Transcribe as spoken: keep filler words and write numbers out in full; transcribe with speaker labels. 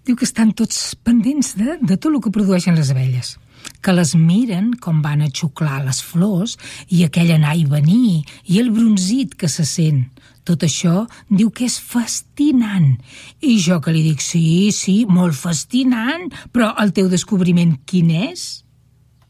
Speaker 1: Diu que estan tots pendents de, de tot el que produeixen les abelles, que les miren com van a xuclar les flors i aquell anar i venir i el bronzit que se sent. Tot això diu que és fascinant. I jo que li dic, sí, sí, molt fascinant, però el teu descobriment quin és?